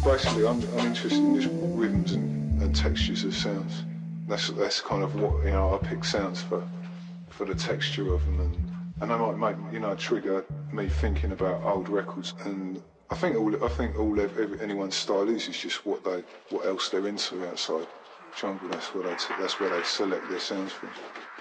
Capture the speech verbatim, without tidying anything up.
basically, I'm, I'm interested in just rhythms and, and textures of sounds. That's that's kind of what, you know, I pick sounds for for the texture of them, and and they might make, you know, trigger me thinking about old records. And I think all I think all every, anyone's style is is just what they what else they're into outside jungle. That's what they t- that's where they select their sounds from.